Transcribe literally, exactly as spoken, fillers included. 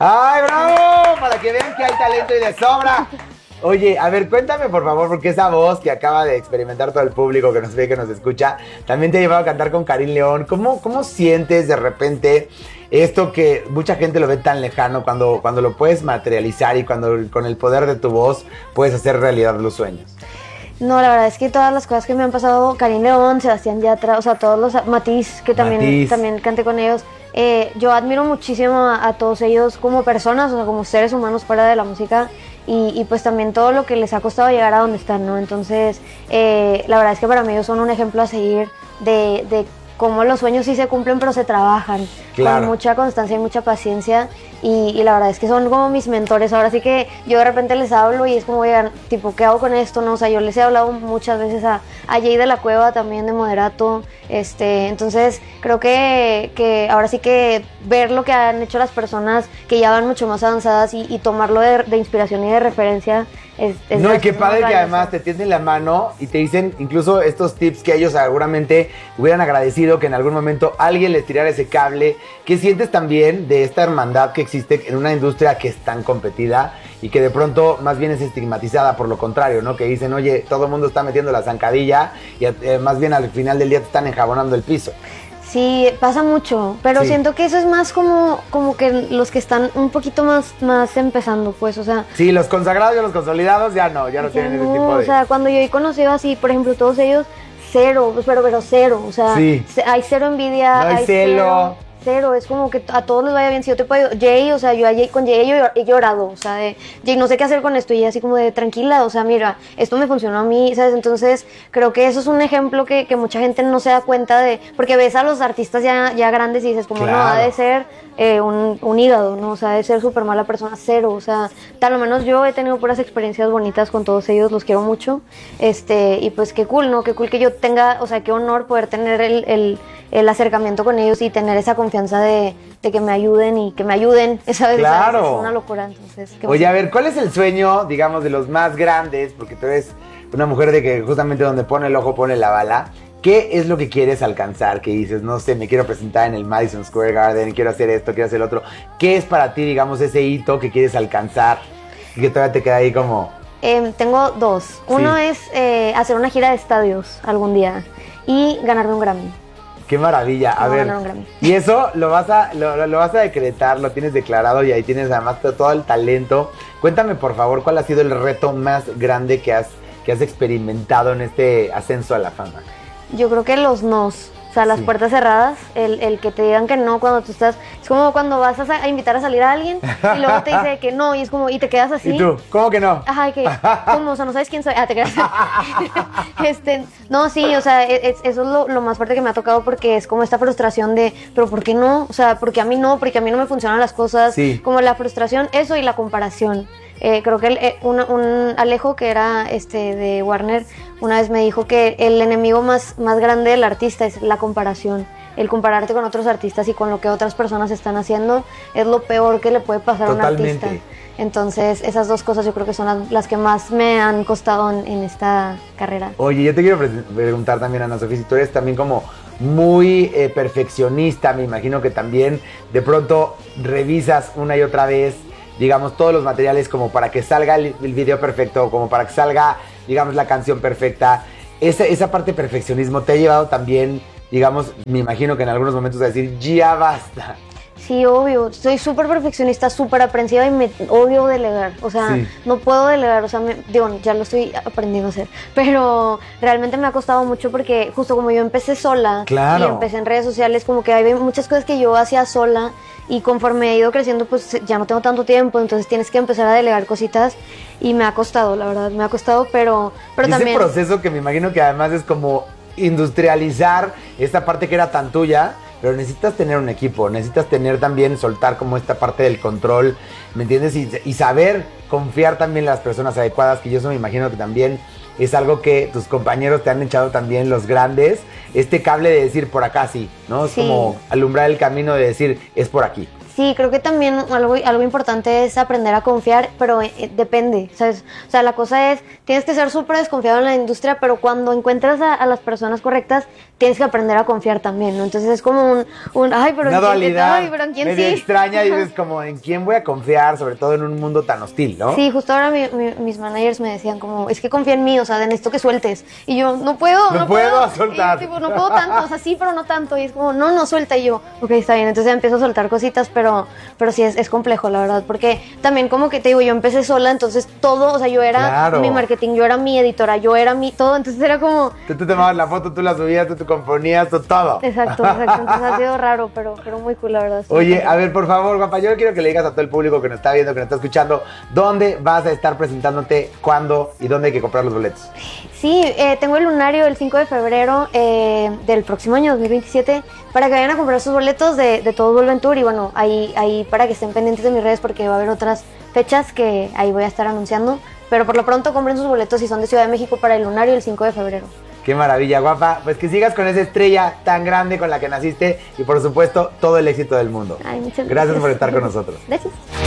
¡Ay, bravo! Para que vean que hay talento y de sobra. Oye, a ver, cuéntame por favor, porque esa voz que acaba de experimentar todo el público que nos ve, que nos escucha, también te ha llevado a cantar con Karim León. ¿Cómo, cómo sientes de repente esto que mucha gente lo ve tan lejano, cuando, cuando lo puedes materializar y cuando con el poder de tu voz puedes hacer realidad los sueños? No, la verdad es que todas las cosas que me han pasado, Karim León, Sebastián Yatra, o sea, todos los, Matiz, que también, Matiz. también canté con ellos, eh, yo admiro muchísimo a, a todos ellos como personas, o sea, como seres humanos fuera de la música, y, y pues también todo lo que les ha costado llegar a donde están, ¿no? Entonces, eh, la verdad es que para mí ellos son un ejemplo a seguir de, de cómo los sueños sí se cumplen, pero se trabajan, claro, con mucha constancia y mucha paciencia, y, y la verdad es que son como mis mentores. Ahora sí que yo de repente les hablo y es como, oigan, tipo, ¿qué hago con esto? No, o sea, yo les he hablado muchas veces a, a Jay de la Cueva también, de Moderato, este, entonces creo que, que ahora sí que ver lo que han hecho las personas que ya van mucho más avanzadas y, y tomarlo de, de inspiración y de referencia es, es no, y qué es padre que valioso. además te tienden la mano y te dicen incluso estos tips que ellos seguramente hubieran agradecido que en algún momento alguien les tirara ese cable. ¿Qué sientes también de esta hermandad que existe en una industria que es tan competida y que de pronto más bien es estigmatizada por lo contrario, ¿no? Que dicen, oye, todo el mundo está metiendo la zancadilla y eh, más bien al final del día te están enjabonando el piso. Sí, pasa mucho, pero Sí. siento que eso es más como, como que los que están un poquito más, más empezando, pues, o sea... Sí, los consagrados y los consolidados ya no, ya no ya tienen no, ese tipo de... o sea, cuando yo he conocido así, por ejemplo, todos ellos, cero, pero, pero cero, o sea, Sí. ce- hay cero envidia, No hay hay celo. cero, cero, es como que a todos les vaya bien. Si yo te puedo, Jay, o sea, yo a Jay, con Jay he, llor- he llorado, o sea, de, Jay, no sé qué hacer con esto, y así como de, tranquila, o sea, mira, esto me funcionó a mí, ¿sabes? Entonces, creo que eso es un ejemplo que, que mucha gente no se da cuenta de, porque ves a los artistas ya, ya grandes y dices, como, Claro. no, ha de ser eh, un, un hígado, ¿no? O sea, ha de ser súper mala persona, cero, o sea, tal lo menos yo he tenido puras experiencias bonitas con todos ellos, los quiero mucho, este, y pues qué cool, ¿no? Qué cool que yo tenga, o sea, qué honor poder tener el, el, el acercamiento con ellos y tener esa confianza de, de que me ayuden y que me ayuden, ¿sabes? Claro. O sea, es una locura, entonces. qué Oye, emoción. a ver, ¿cuál es el sueño, digamos, de los más grandes? Porque tú eres una mujer de que justamente donde pone el ojo pone la bala. ¿Qué es lo que quieres alcanzar? Que dices, no sé, me quiero presentar en el Madison Square Garden, quiero hacer esto, quiero hacer lo otro. ¿Qué es para ti, digamos, ese hito que quieres alcanzar y que todavía te queda ahí como... Eh, tengo dos. Uno Sí. es eh, hacer una gira de estadios algún día y ganarme un Grammy. ¡Qué maravilla! A No, ver, no, un Grammy. y eso lo vas a lo, lo- lo vas a decretar, lo tienes declarado y ahí tienes además todo, todo el talento. Cuéntame, por favor, ¿cuál ha sido el reto más grande que has, que has experimentado en este ascenso a la fama? Yo creo que los nos, o sea, las Sí. puertas cerradas, el, el que te digan que no cuando tú estás, es como cuando vas a, sa- a invitar a salir a alguien y luego te dice que no y es como, y te quedas así. ¿Y tú? ¿Cómo que no? Ajá, y que, ¿cómo? O sea, no sabes quién soy. Ah, te quedas. este, no, sí, o sea, es- es- eso es lo, lo más fuerte que me ha tocado porque es como esta frustración de, pero ¿por qué no? O sea, porque a mí no, porque a mí no me funcionan las cosas. Sí. Como la frustración, eso y la comparación. Eh, creo que el, eh, un, un Alejo, que era este de Warner, una vez me dijo que el enemigo más, más grande del artista es la comparación. El compararte con otros artistas y con lo que otras personas están haciendo es lo peor que le puede pasar a un Totalmente. artista. Entonces, esas dos cosas yo creo que son las, las que más me han costado en, en esta carrera. Oye, yo te quiero pre- preguntar también, Ana Sofía, si tú eres también como muy eh, perfeccionista, me imagino que también de pronto revisas una y otra vez, digamos, todos los materiales como para que salga el, el video perfecto, como para que salga, digamos, la canción perfecta. Esa, esa parte de perfeccionismo te ha llevado también, digamos, me imagino que en algunos momentos a decir, ya basta. Sí, obvio. Soy súper perfeccionista, súper aprensiva y me odio delegar. O sea, Sí. no puedo delegar. O sea, me, digo, ya lo estoy aprendiendo a hacer. Pero realmente me ha costado mucho porque justo como yo empecé sola Claro. y empecé en redes sociales, como que hay muchas cosas que yo hacía sola y conforme he ido creciendo, pues ya no tengo tanto tiempo. Entonces tienes que empezar a delegar cositas y me ha costado, la verdad, me ha costado, pero, pero Y ese también... proceso que me imagino que además es como industrializar esta parte que era tan tuya, pero necesitas tener un equipo, necesitas tener también, soltar como esta parte del control, ¿me entiendes? Y, y saber confiar también en las personas adecuadas, que yo eso me imagino que también es algo que tus compañeros te han echado también, los grandes, este cable de decir por acá sí, ¿no? Es Sí. como alumbrar el camino de decir es por aquí. Sí, creo que también algo, algo importante es aprender a confiar, pero eh, depende, ¿sabes? O sea, la cosa es, tienes que ser súper desconfiado en la industria, pero cuando encuentras a, a las personas correctas, tienes que aprender a confiar también, ¿no? Entonces es como un, un ay, pero Una en quién, dualidad ay, pero en quién medio sí. extraña y dices como, ¿en quién voy a confiar? Sobre todo en un mundo tan hostil, ¿no? Sí, justo ahora mi, mi, mis managers me decían como, es que confía en mí, o sea, necesito que sueltes. Y yo, no puedo, no, no puedo, puedo soltar. Y, tipo, no puedo tanto, o sea, sí, pero no tanto. Y es como, no, no suelta. Y yo, ok, está bien. Entonces ya empiezo a soltar cositas, pero, pero sí es, es complejo, la verdad. Porque también como que te digo, yo empecé sola, entonces todo, o sea, yo era Claro. mi marketing, yo era mi editora, yo era mi todo. Entonces era como... Tú, tú tomabas la foto, tú la subías, tú te componías, tú todo. Exacto, exacto. Entonces ha sido raro, pero, pero muy cool, la verdad. Oye, a ver, por favor, guapa, yo quiero que le digas a todo el público que nos está viendo, que nos está escuchando, ¿dónde vas a estar presentándote, cuándo y dónde hay que comprar los boletos? Sí, eh, tengo el lunario el cinco de febrero eh, del próximo año, dos mil veintisiete, para que vayan a comprar sus boletos de, de Todos Vuelven Tour. Y bueno, ahí, ahí para que estén pendientes de mis redes porque va a haber otras fechas que ahí voy a estar anunciando. Pero por lo pronto compren sus boletos si son de Ciudad de México para el lunario el cinco de febrero. Qué maravilla, guapa. Pues que sigas con esa estrella tan grande con la que naciste y por supuesto todo el éxito del mundo. Ay, muchas gracias. Gracias por estar con nosotros. Gracias.